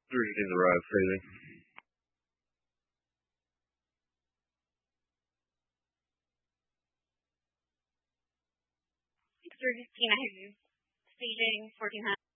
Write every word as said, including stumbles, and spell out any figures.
thirteen to arrive, fading. six thirteen, I have you. Staging fourteen hundred.